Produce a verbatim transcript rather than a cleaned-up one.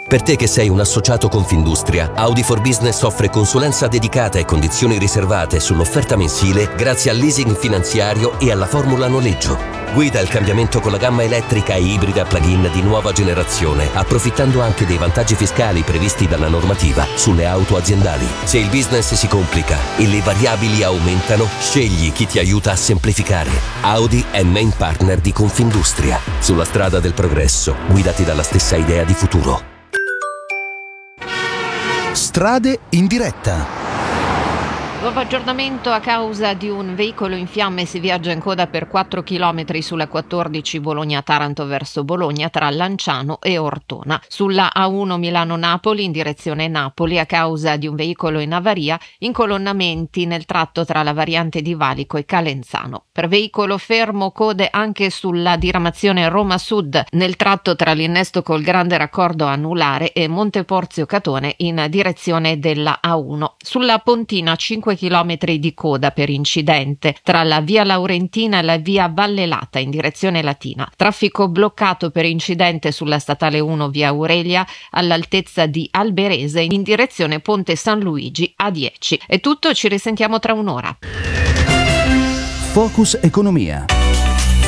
Per te che sei un associato Confindustria, Audi for Business offre consulenza dedicata e condizioni riservate sull'offerta mensile grazie al leasing finanziario e alla formula noleggio. Guida il cambiamento con la gamma elettrica e ibrida plug-in di nuova generazione, approfittando anche dei vantaggi fiscali previsti dalla normativa sulle auto aziendali. Se il business si complica e le variabili aumentano, scegli chi ti aiuta a semplificare. Audi è main partner di Confindustria. Sulla strada del progresso, guidati dalla stessa idea di futuro. Strade in diretta. Nuovo aggiornamento: a causa di un veicolo in fiamme si viaggia in coda per quattro chilometri sulla quattordici Bologna-Taranto verso Bologna tra Lanciano e Ortona. Sulla A uno Milano-Napoli in direzione Napoli, a causa di un veicolo in avaria, incolonnamenti nel tratto tra la variante di Valico e Calenzano. Per veicolo fermo code anche sulla diramazione Roma Sud nel tratto tra l'innesto col grande raccordo anulare e Monteporzio Catone in direzione della A uno. Sulla Pontina cinque chilometri di coda per incidente tra la via Laurentina e la via Vallelata in direzione Latina. Traffico bloccato per incidente sulla statale uno via Aurelia all'altezza di Alberese in direzione Ponte San Luigi A dieci. È tutto, ci risentiamo tra un'ora. Focus Economia.